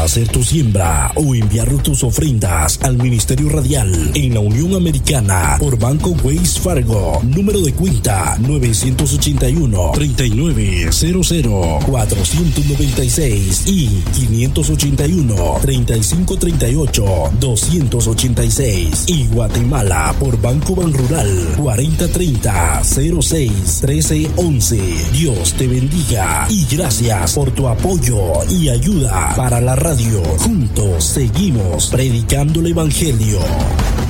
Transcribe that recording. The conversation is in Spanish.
para hacer tu siembra o enviar tus ofrendas al Ministerio Radial en la Unión Americana por Banco Wells Fargo. Número de cuenta 981-3900-496 y 581-3538-286. Y Guatemala por Banco Banrural 4030-06-1311. Dios te bendiga y gracias por tu apoyo y ayuda para la radio. Juntos seguimos predicando el Evangelio.